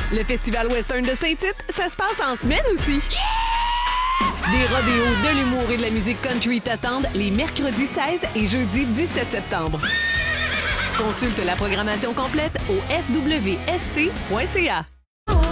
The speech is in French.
Le Festival Western de Saint-Tite, ça se passe en semaine aussi. Des rodéos, de l'humour et de la musique country t'attendent les mercredis 16 et jeudi 17 septembre. Consulte la programmation complète au fwst.ca.